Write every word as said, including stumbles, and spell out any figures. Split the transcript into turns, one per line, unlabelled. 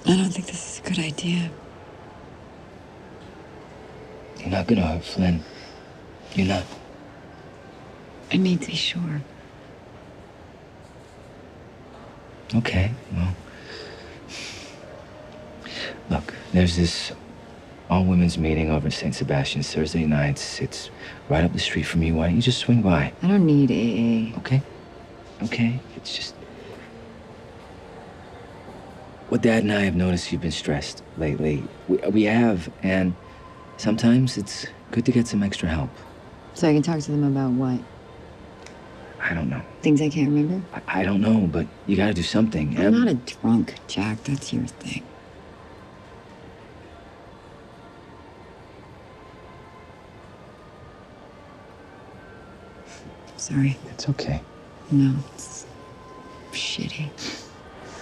I don't think this is a good idea.
You're not gonna hurt Flynn. You're not.
I need to be sure.
Okay, well. Look, there's this all-women's meeting over at Saint Sebastian's Thursday nights. It's right up the street from you. Why don't you just swing by?
I don't need A A.
Okay. Okay. It's just... Well, Dad and I have noticed you've been stressed lately. We, we have, and sometimes it's good to get some extra help.
So I can talk to them about what?
I don't know.
Things I can't remember?
I, I don't know, but you gotta do something.
I'm not a drunk, Jack. That's your thing. Sorry.
It's okay.
No, it's shitty.